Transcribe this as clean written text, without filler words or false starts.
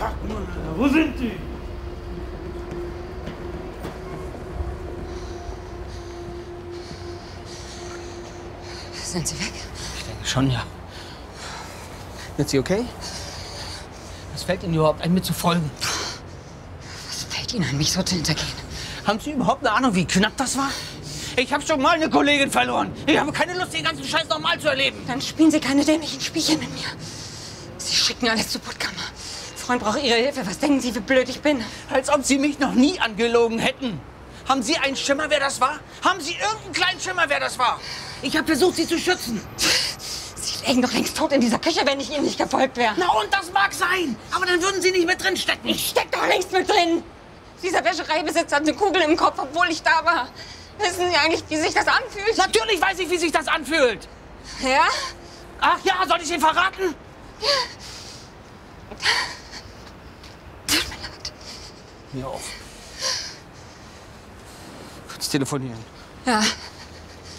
Fuck, Mann, Alter. Wo sind die? Sind sie weg? Ich denke schon, ja. Sind Sie okay? Was fällt Ihnen überhaupt ein, mir zu folgen? Was fällt Ihnen an, mich so zu hintergehen? Haben Sie überhaupt eine Ahnung, wie knapp das war? Ich habe schon mal eine Kollegin verloren. Ich habe keine Lust, den ganzen Scheiß nochmal zu erleben. Dann spielen Sie keine dämlichen Spielchen mit mir. Sie schicken alles zur Puttkammer. Freund braucht Ihre Hilfe. Was denken Sie, wie blöd ich bin? Als ob Sie mich noch nie angelogen hätten. Haben Sie einen Schimmer, wer das war? Haben Sie irgendeinen kleinen Schimmer, wer das war? Ich habe versucht, Sie zu schützen. Sie lägen doch längst tot in dieser Küche, wenn ich Ihnen nicht gefolgt wäre. Na und das mag sein. Aber dann würden Sie nicht mit drin stecken. Ich steck doch längst mit drin. Dieser Wäschereibesitzer hat eine Kugel im Kopf, obwohl ich da war. Wissen Sie eigentlich, wie sich das anfühlt? Natürlich weiß ich, wie sich das anfühlt. Ja? Ach ja, soll ich Ihnen verraten? Tut mir leid. Mir auch. Kurz telefonieren. Ja.